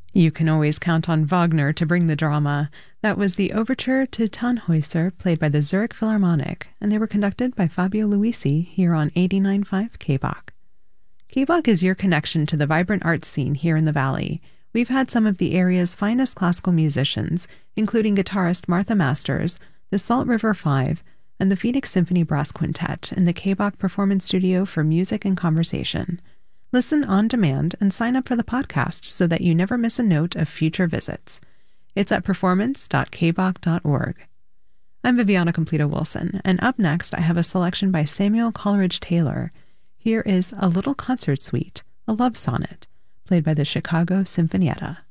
You can always count on Wagner to bring the drama. That was the overture to Tannhäuser, played by the Zurich Philharmonic, and they were conducted by Fabio Luisi here on 89.5 KBach. KBach is your connection to the vibrant arts scene here in the Valley. We've had some of the area's finest classical musicians, including guitarist Martha Masters, the Salt River Five, and the Phoenix Symphony Brass Quintet in the KBach Performance Studio for music and conversation. Listen on demand and sign up for the podcast so that you never miss a note of future visits. It's at performance.kbach.org. I'm Viviana Completo-Wilson, and up next I have a selection by Samuel Coleridge Taylor. Here is A Little Concert Suite, a love sonnet, played by the Chicago Sinfonietta.